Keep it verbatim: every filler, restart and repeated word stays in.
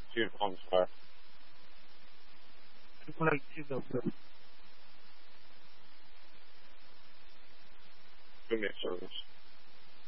Two on fire. Triple eight two Milford. Give me a service.